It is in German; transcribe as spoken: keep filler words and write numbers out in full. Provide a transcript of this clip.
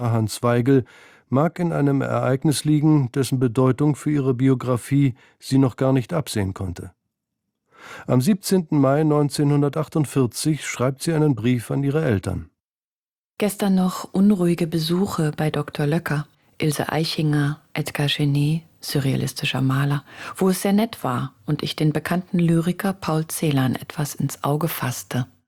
Hans Weigel mag in einem Ereignis liegen, dessen Bedeutung für ihre Biografie sie noch gar nicht absehen konnte. Am siebzehnten Mai neunzehnhundertachtundvierzig schreibt sie einen Brief an ihre Eltern. Gestern noch unruhige Besuche bei Doktor Löcker, Ilse Aichinger, Edgar Genet, surrealistischer Maler, wo es sehr nett war und ich den bekannten Lyriker Paul Celan etwas ins Auge fasste.